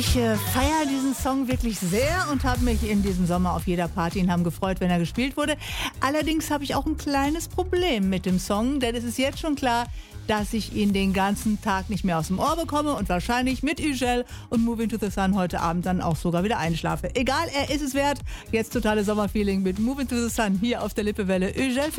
Ich feiere diesen Song wirklich sehr und habe mich in diesem Sommer auf jeder Party in Hamm gefreut, wenn er gespielt wurde. Allerdings habe ich auch ein kleines Problem mit dem Song, denn es ist jetzt schon klar, dass ich ihn den ganzen Tag nicht mehr aus dem Ohr bekomme und wahrscheinlich mit Ügel und Moving to the Sun heute Abend dann auch sogar wieder einschlafe. Egal, er ist es wert. Jetzt totale Sommerfeeling mit Moving to the Sun hier auf der Lippewelle. Ügel.